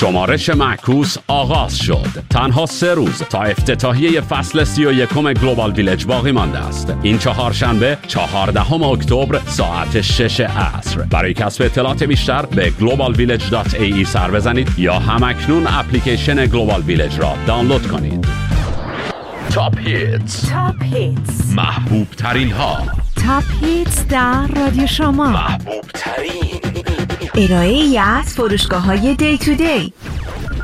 شمارش معکوس آغاز شد. تنها 3 روز تا افتتاحیه فصل 31 گلوبال ویلج باقی مانده است. این چهارشنبه 14 اکتبر ساعت 6 عصر. برای کسب اطلاعات بیشتر به globalvillage.ae سر بزنید یا همکنون اپلیکیشن گلوبال ویلج را دانلود کنید. تاپ هیتس، محبوب ترین ها. تاپ هیتس در رادیو شما. محبوب ترین ارائه‌ای از فروشگاه‌های دی تو دی.